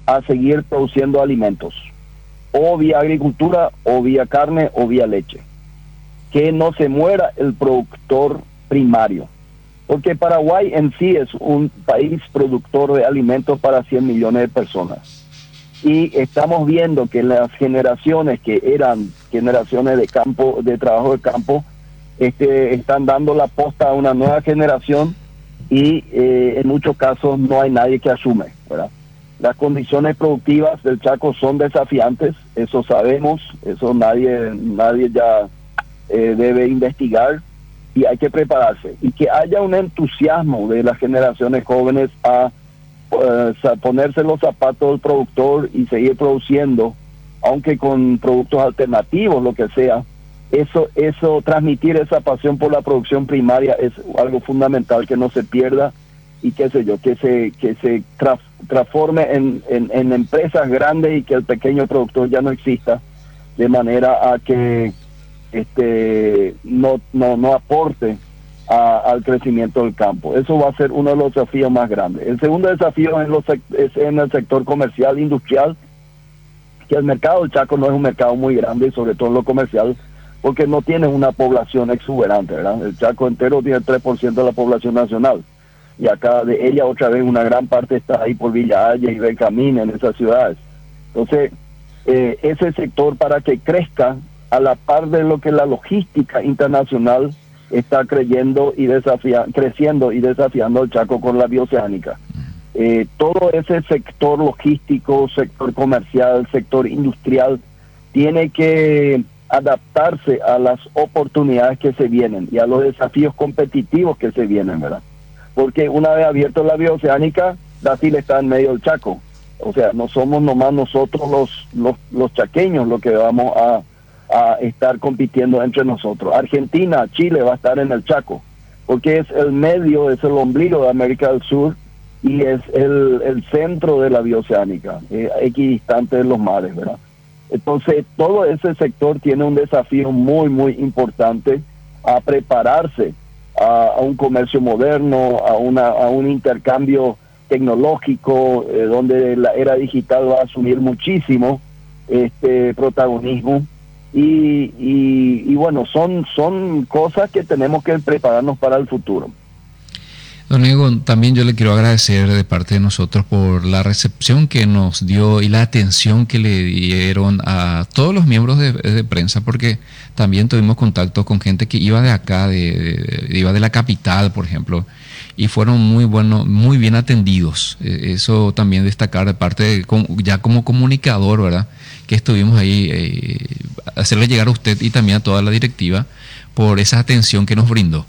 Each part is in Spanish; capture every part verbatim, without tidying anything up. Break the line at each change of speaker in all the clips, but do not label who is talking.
a seguir produciendo alimentos, o vía agricultura, o vía carne, o vía leche. Que no se muera el productor primario, porque Paraguay en sí es un país productor de alimentos para cien millones de personas. Y estamos viendo que las generaciones que eran generaciones de campo, de trabajo de campo, este, están dando la posta a una nueva generación y eh, en muchos casos no hay nadie que asume, ¿verdad? Las condiciones productivas del Chaco son desafiantes, eso sabemos, eso nadie, nadie ya eh, debe investigar, y hay que prepararse. Y que haya un entusiasmo de las generaciones jóvenes a uh, ponerse los zapatos del productor y seguir produciendo, aunque con productos alternativos, lo que sea. Eso, eso, transmitir esa pasión por la producción primaria es algo fundamental, que no se pierda y qué sé yo, que se que se tra transforme en, en, en empresas grandes y que el pequeño productor ya no exista, de manera a que este no no no aporte a, al crecimiento del campo. Eso va a ser uno de los desafíos más grandes. El segundo desafío es, los, es en el sector comercial, industrial, que el mercado del Chaco no es un mercado muy grande, sobre todo en lo comercial, porque no tiene una población exuberante, ¿verdad? El Chaco entero tiene tres por ciento de la población nacional, y acá de ella otra vez una gran parte está ahí por Villa Haya y Benjamín, en esas ciudades. Entonces, eh, ese sector, para que crezca a la par de lo que la logística internacional está creyendo y desafía, creciendo y desafiando al Chaco con la bioceánica. Eh, todo ese sector logístico, sector comercial, sector industrial, tiene que adaptarse a las oportunidades que se vienen y a los desafíos competitivos que se vienen, ¿verdad? Porque una vez abierto la bioceánica, Brasil está en medio del Chaco. O sea, no somos nomás nosotros los, los, los chaqueños los que vamos a, a estar compitiendo entre nosotros. Argentina, Chile va a estar en el Chaco, porque es el medio, es el ombligo de América del Sur y es el, el centro de la bioceánica, eh, equidistante de los mares, ¿verdad? Entonces, todo ese sector tiene un desafío muy, muy importante a prepararse a, a un comercio moderno, a, una, a un intercambio tecnológico, eh, donde la era digital va a asumir muchísimo este protagonismo. Y, y, y bueno, son, son cosas que tenemos que prepararnos para el futuro.
Don Diego, también yo le quiero agradecer de parte de nosotros por la recepción que nos dio y la atención que le dieron a todos los miembros de, de prensa, porque también tuvimos contacto con gente que iba de acá, de, de, iba de la capital, por ejemplo, y fueron muy buenos, muy bien atendidos. Eso también destacar de parte de, ya como comunicador, ¿verdad? Que estuvimos ahí, eh, hacerle llegar a usted y también a toda la directiva por esa atención que nos brindó.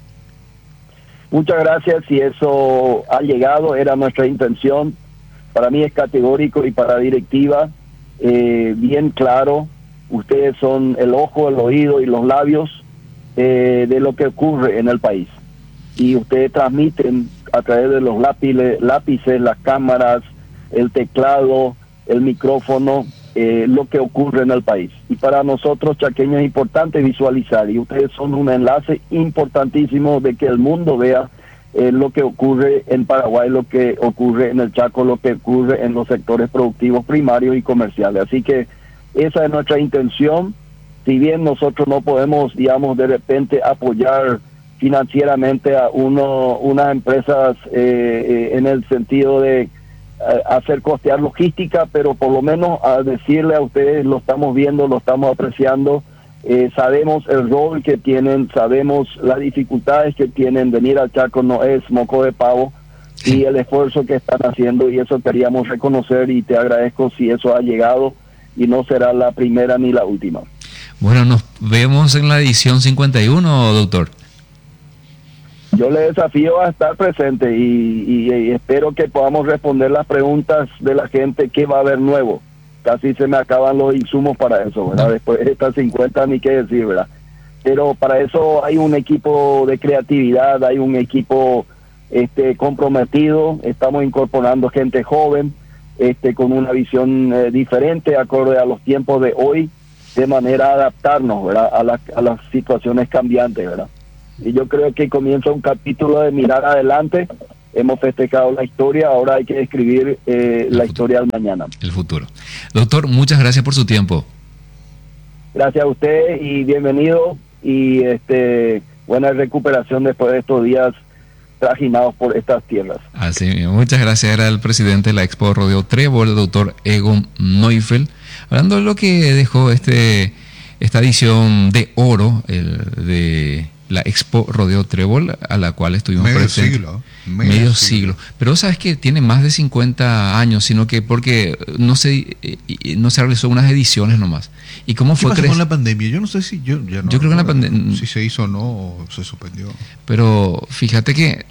Muchas gracias, si eso ha llegado, era nuestra intención. Para mí es categórico y para la directiva, eh, bien claro, ustedes son el ojo, el oído y los labios eh, de lo que ocurre en el país. Y ustedes transmiten a través de los lápices, lápices, las cámaras, el teclado, el micrófono, eh, lo que ocurre en el país. Y para nosotros chaqueños es importante visualizar, y ustedes son un enlace importantísimo de que el mundo vea eh, lo que ocurre en Paraguay, lo que ocurre en el Chaco, lo que ocurre en los sectores productivos primarios y comerciales. Así que esa es nuestra intención. Si bien nosotros no podemos, digamos, de repente apoyar financieramente a uno, unas empresas eh, eh, en el sentido de hacer costear logística, pero por lo menos a decirle a ustedes, lo estamos viendo, lo estamos apreciando, eh, sabemos el rol que tienen, sabemos las dificultades que tienen. Venir al Chaco no es moco de pavo, y el esfuerzo que están haciendo, y eso queríamos reconocer, y te agradezco si eso ha llegado, y no será la primera ni la última.
Bueno, nos vemos en la edición cincuenta y uno, doctor.
Yo le desafío a estar presente y, y, y espero que podamos responder las preguntas de la gente. ¿Qué va a haber nuevo? Casi se me acaban los insumos para eso, ¿verdad? Después de estas cincuenta ni qué decir, ¿verdad? Pero para eso hay un equipo de creatividad, hay un equipo este comprometido. Estamos incorporando gente joven, este con una visión eh, diferente, acorde a los tiempos de hoy, de manera a adaptarnos, ¿verdad? A, la, a las situaciones cambiantes, ¿verdad? Y yo creo que comienza un capítulo de mirar adelante hemos festejado la historia, ahora hay que escribir eh, la historia del mañana.
El futuro. Doctor, muchas gracias por su tiempo.
Gracias a usted y bienvenido, y este buena recuperación después de estos días trajinados por estas tierras.
Así mismo, muchas gracias. Era el presidente de la Expo Rodeo Trébol, el doctor Egon Neufeld, hablando de lo que dejó este esta edición de oro el, de la Expo Rodeo Trébol, a la cual estuvimos
medio
presentes.
Siglo, medio,
medio
siglo.
siglo. Pero sabes que tiene más de cincuenta años, sino que porque no se eh, no se realizó unas ediciones nomás. ¿Y cómo
¿Qué
fue
pasó
cre-
con la pandemia? Yo no sé si yo ya no
Yo creo que la
recuerdo
pandemia-
si se hizo o no, o se suspendió.
Pero fíjate que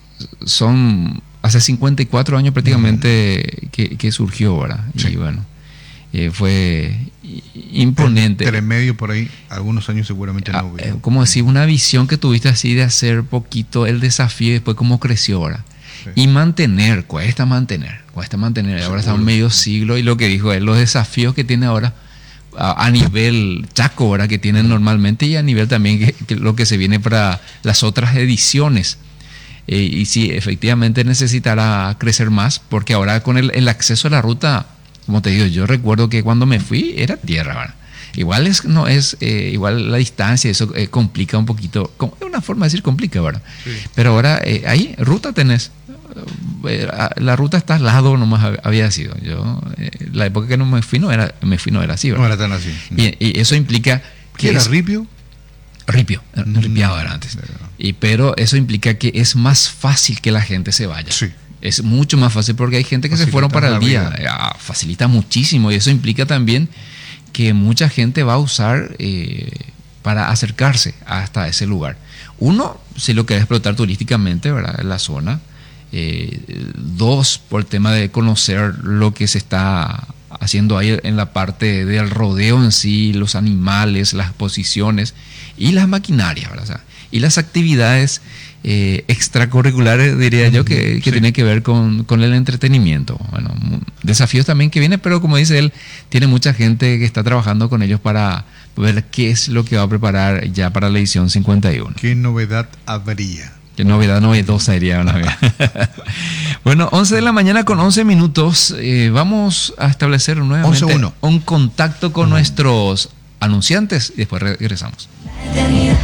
son hace cincuenta y cuatro años prácticamente que, que surgió ahora.
Sí.
Y bueno, eh, fue imponente.
Entre medio por ahí, algunos años seguramente
Ah,
no hubo.
eh, como decir, una visión que tuviste así de hacer poquito el desafío y después cómo creció ahora.
Sí.
Y mantener, cuesta mantener, cuesta mantener. Ahora
Seguro.
está un medio siglo y lo que dijo él, los desafíos que tiene ahora a, a nivel Chaco, ahora que tienen normalmente, y a nivel también que, que lo que se viene para las otras ediciones. Eh, y sí, efectivamente necesitará crecer más, porque ahora con el, el acceso a la ruta, como te digo, yo recuerdo que cuando me fui era tierra, ¿verdad? Igual es, no es, eh, igual la distancia, eso eh, complica un poquito, como, es una forma de decir complica, ¿verdad?
Sí.
Pero ahora eh, ahí, ruta tenés, eh, la ruta está al lado nomás hab- había sido, yo, eh, la época que no me fui no era, me fui no era así,
No
¿verdad?
era tan así.
Y, y eso implica
¿Qué
que
era
es-
Ripio?
Ripio,
Mm,
ripiado era antes.
verdad.
Y, pero eso implica que es más fácil que la gente se vaya.
Sí.
Es mucho más fácil porque hay gente que se
Facilita
fueron para el
la
día.
vida.
Ah, facilita muchísimo y eso implica también que mucha gente va a usar eh, para acercarse hasta ese lugar. Uno, si lo querés explotar turísticamente, ¿verdad? En la zona. Eh, dos, por el tema de conocer lo que se está haciendo ahí en la parte del rodeo en sí, los animales, las posiciones y las maquinarias, ¿verdad? O sea, y las actividades eh, extracurriculares, diría yo, que, que
Sí.
tiene que ver con, con el entretenimiento. Bueno, mu- desafíos también que vienen, pero como dice él, tiene mucha gente que está trabajando con ellos para ver qué es lo que va a preparar ya para la edición cincuenta y uno.
¿Qué novedad habría?
Qué novedad novedosa sería una vez. Bueno, once de la mañana con once minutos. Eh, vamos a establecer nuevamente
once uno.
un contacto con nuestros anunciantes y después regresamos.